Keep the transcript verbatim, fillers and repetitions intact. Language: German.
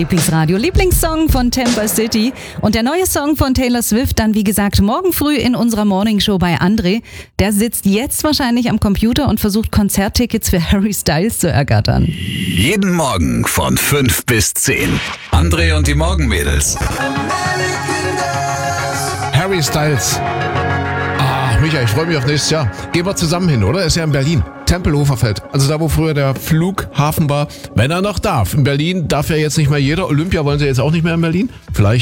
Lieblingsradio, Lieblingssong von Tampa City. Und der neue Song von Taylor Swift dann, wie gesagt, morgen früh in unserer Morningshow bei André. Der sitzt jetzt wahrscheinlich am Computer und versucht Konzerttickets für Harry Styles zu ergattern. Jeden Morgen von fünf bis zehn. André und die Morgenmädels. Harry Styles. Ah, Michael, ich freue mich auf nächstes Jahr. Gehen wir zusammen hin, oder? Ist ja in Berlin. Tempelhofer Feld. Also da, wo früher der Flughafen war. Wenn er noch darf. In Berlin darf ja jetzt nicht mehr jeder. Olympia wollen sie jetzt auch nicht mehr in Berlin. Vielleicht